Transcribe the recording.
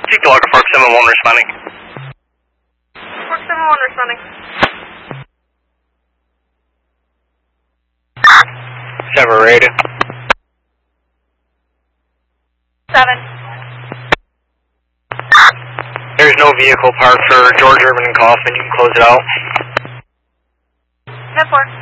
Speak to Logger Park 7-1 responding. Park 7-1 responding. 7 radio. 7. There's no vehicle parked for George Urban and Kaufman. You can close it out. 10-4.